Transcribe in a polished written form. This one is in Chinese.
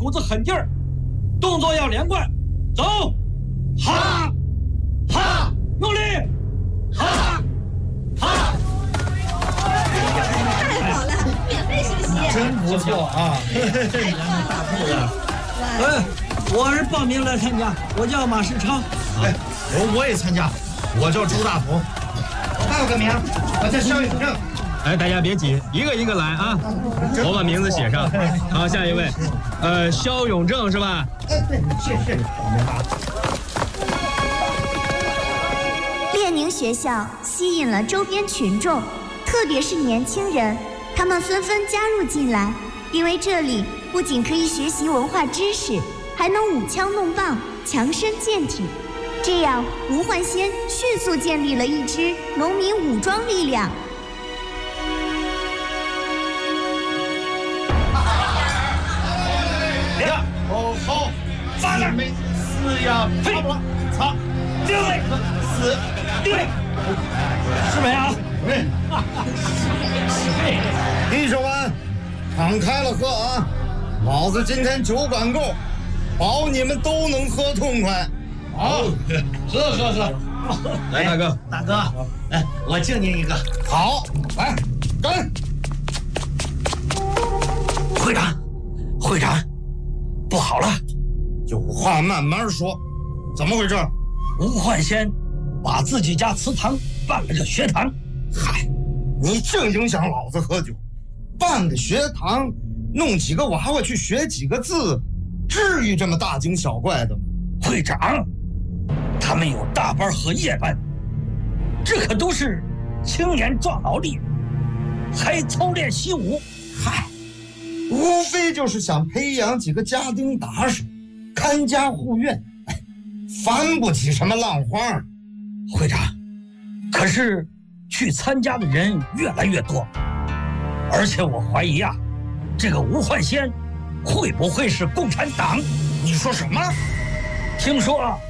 股子狠劲儿，动作要连贯。走，哈，哈，用力，哈，哈。 太好了，免费学习， 真不错啊！大兔子， 我是报名来参加，我叫马世昌。 哎，我也参加，我叫朱大同。 还有个名，我叫肖永正。 哎，大家别急，一个一个来啊！我把名字写上。好，下一位，肖永正是吧？ 哎，对，是。 列宁学校吸引了周边群众，特别是年轻人，他们纷纷加入进来，因为这里不仅可以学习文化知识，还能舞枪弄棒，强身健体。这样，吴焕先迅速建立了一支农民武装力量。 好，3呀，4呀，差不多，擦，定位，4，定位， 是没啊？ 对，弟兄们，敞开了喝啊！老子今天酒管够，保你们都能喝痛快。好，喝。 来，大哥， 大哥，哎，我敬您一个。 好，来，干！ 会长，不好了， 有话慢慢说，怎么回事？ 吴焕先把自己家祠堂办了个学堂。 嗨，你净影响老子喝酒，办个学堂，弄几个娃娃去学几个字，至于这么大惊小怪的吗？ 会长，他们有大班和夜班，这可都是青年壮劳力，还操练习武。 嗨，无非就是想培养几个家丁打手，看家护院，翻不起什么浪花。 会长，可是去参加的人越来越多，而且我怀疑啊，这个吴焕先会不会是共产党？ 你说什么？ 听说